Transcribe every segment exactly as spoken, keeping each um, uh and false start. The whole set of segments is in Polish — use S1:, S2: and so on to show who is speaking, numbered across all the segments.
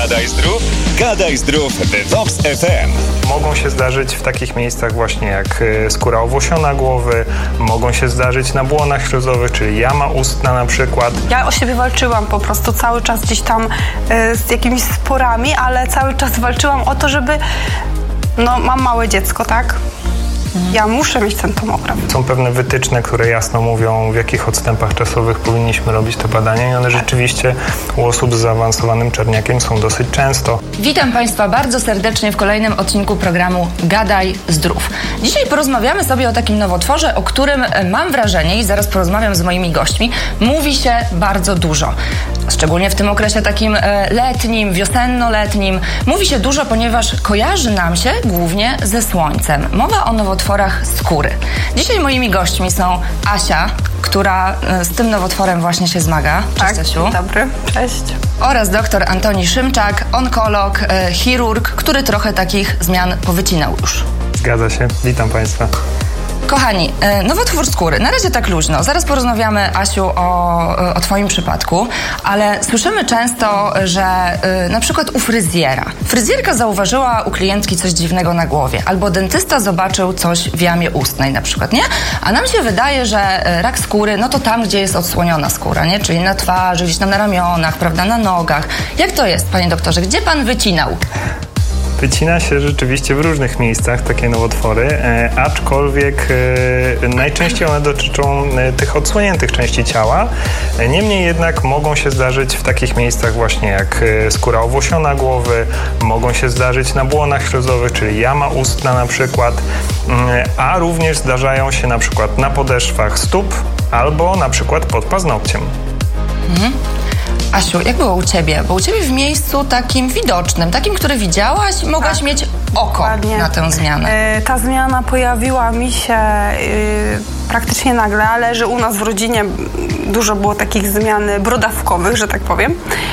S1: Gadaj Zdrów, Gadaj Zdrów w Vox F M.
S2: Mogą się zdarzyć w takich miejscach właśnie jak skóra owłosiona głowy, mogą się zdarzyć na błonach śluzowych, czyli jama ustna na przykład.
S3: Ja o siebie walczyłam po prostu cały czas gdzieś tam y, z jakimiś sporami, ale cały czas walczyłam o to, żeby... No, mam małe dziecko, tak? Ja muszę mieć ten tomograf.
S2: Są pewne wytyczne, które jasno mówią, w jakich odstępach czasowych powinniśmy robić te badania i one rzeczywiście u osób z zaawansowanym czerniakiem są dosyć często.
S4: Witam Państwa bardzo serdecznie w kolejnym odcinku programu Gadaj Zdrów. Dzisiaj porozmawiamy sobie o takim nowotworze, o którym mam wrażenie i zaraz porozmawiam z moimi gośćmi, mówi się bardzo dużo. Szczególnie w tym okresie takim letnim, wiosenno-letnim. Mówi się dużo, ponieważ kojarzy nam się głównie ze słońcem. Mowa o nowotworach skóry. Dzisiaj moimi gośćmi są Asia, która z tym nowotworem właśnie się zmaga. Cześć,
S3: Tak,
S4: Asiu.
S3: dzień dobry, cześć.
S4: Oraz doktor Antoni Szymczak, onkolog, e, chirurg, który trochę takich zmian powycinał już.
S2: Zgadza się, witam Państwa.
S4: Kochani, e, nowotwór skóry. Na razie tak luźno. Zaraz porozmawiamy, Asiu, o, o Twoim przypadku, ale słyszymy często, że e, na przykład u fryzjera. Fryzjerka zauważyła u klientki coś dziwnego na głowie, albo dentysta zobaczył coś w jamie ustnej na przykład, nie? A nam się wydaje, że e, rak skóry, no to tam, gdzie jest odsłoniona skóra, nie? Czyli na twarzy, gdzieś tam na ramionach, prawda, na nogach. Jak to jest, panie doktorze? Gdzie pan wycinał?
S2: Wycina się rzeczywiście w różnych miejscach takie nowotwory, e, aczkolwiek e, najczęściej one dotyczą e, tych odsłoniętych części ciała. E, niemniej jednak mogą się zdarzyć w takich miejscach właśnie jak e, skóra owłosiona głowy, mogą się zdarzyć na błonach śluzowych, czyli jama ustna na przykład, e, a również zdarzają się na przykład na podeszwach stóp albo na przykład pod paznokciem.
S4: Mhm. Asiu, jak było u Ciebie? Bo u Ciebie w miejscu takim widocznym, takim, który widziałaś, mogłaś
S3: Tak,
S4: mieć oko
S3: dokładnie.
S4: na tę zmianę.
S3: E, ta zmiana pojawiła mi się e, praktycznie nagle, ale że u nas w rodzinie dużo było takich zmian brodawkowych, że tak powiem.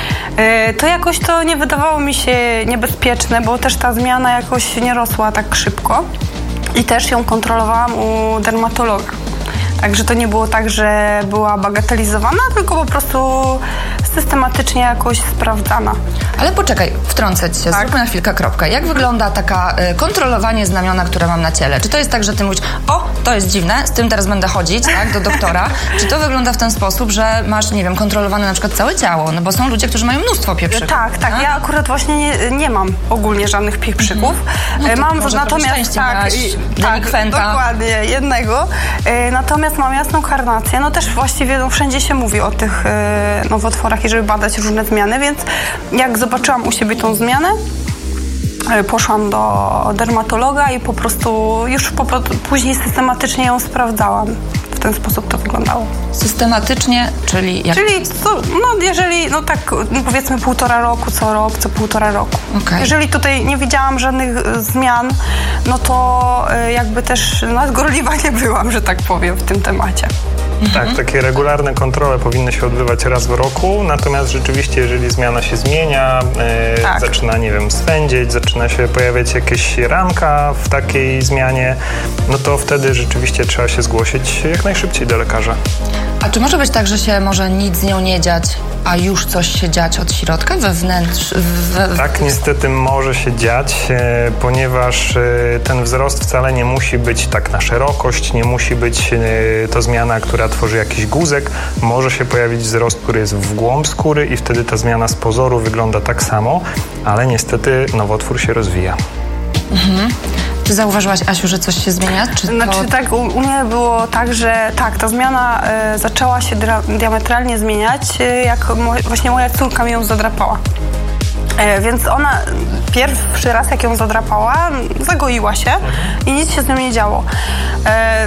S3: E, to jakoś to nie wydawało mi się niebezpieczne, bo też ta zmiana jakoś nie rosła tak szybko i też ją kontrolowałam u dermatologa. Także to nie było tak, że była bagatelizowana, tylko po prostu systematycznie jakoś sprawdzana.
S4: Ale poczekaj, wtrącę Ci się,
S3: Tak.
S4: zróbmy na chwilkę kropkę. Jak wygląda taka y, kontrolowanie znamiona, które mam na ciele? Czy to jest tak, że Ty mówisz, o, to jest dziwne, z tym teraz będę chodzić, tak, do doktora? Czy to wygląda w ten sposób, że masz, nie wiem, kontrolowane na przykład całe ciało? No bo są ludzie, którzy mają mnóstwo pieprzyków.
S3: Tak, tak.
S4: A?
S3: Ja akurat właśnie nie, nie mam ogólnie żadnych pieprzyków.
S4: No to
S3: mam
S4: może
S3: natomiast
S4: szczęście
S3: tak,
S4: miałaś
S3: i-
S4: delikwenta.
S3: tak, dokładnie, jednego. E, natomiast mam jasną karnację. No też właściwie no, wszędzie się mówi o tych e, nowotworach i żeby badać różne zmiany, więc jak zobaczyłam u siebie tą zmianę, e, poszłam do dermatologa i po prostu już po, później systematycznie ją sprawdzałam. W ten sposób to wyglądało.
S4: Systematycznie, czyli jak?
S3: Czyli co, no jeżeli, no tak no powiedzmy półtora roku, co rok, co półtora roku.
S4: Okej.
S3: Jeżeli tutaj nie widziałam żadnych e, zmian, no to e, jakby też nadgorliwa nie byłam, że tak powiem, w tym temacie.
S2: Tak, takie regularne kontrole powinny się odbywać raz w roku, natomiast rzeczywiście, jeżeli zmiana się zmienia, e,
S3: Tak.
S2: zaczyna, nie wiem, swędzieć, zaczyna się pojawiać jakieś ranka w takiej zmianie, no to wtedy rzeczywiście trzeba się zgłosić jak najszybciej do lekarza.
S4: A czy może być tak, że się może nic z nią nie dziać, a już coś się dziać od środka, wewnątrz? We...
S2: Tak, niestety może się dziać, e, ponieważ e, ten wzrost wcale nie musi być tak na szerokość, nie musi być e, to zmiana, która tworzy jakiś guzek. Może się pojawić wzrost, który jest w głąb skóry i wtedy ta zmiana z pozoru wygląda tak samo, ale niestety nowotwór się rozwija.
S4: Mhm. Czy zauważyłaś, Asiu, że coś się zmienia? Czy to...
S3: Znaczy tak, u, u mnie było tak, że tak, ta zmiana e, zaczęła się dra, diametralnie zmieniać, e, jak mo, właśnie moja córka mi ją zadrapała. E, więc ona pierwszy raz, jak ją zadrapała, zagoiła się i nic się z nią nie działo. E,